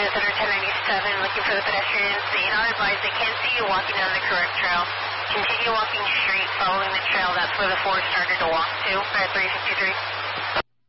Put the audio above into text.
Center 1097, looking for the pedestrians. They are advised they can't see you walking down the correct trail. Continue walking straight, following the trail. That's where the 4 started to walk to, at 353.